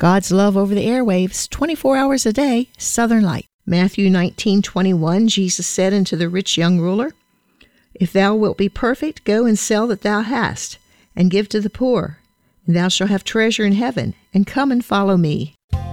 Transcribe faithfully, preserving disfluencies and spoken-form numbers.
God's love over the airwaves, twenty-four hours a day, Southern Light. Matthew nineteen twenty-one, Jesus said unto the rich young ruler, If thou wilt be perfect, go and sell that thou hast, and give to the poor, and thou shalt have treasure in heaven, and come and follow me.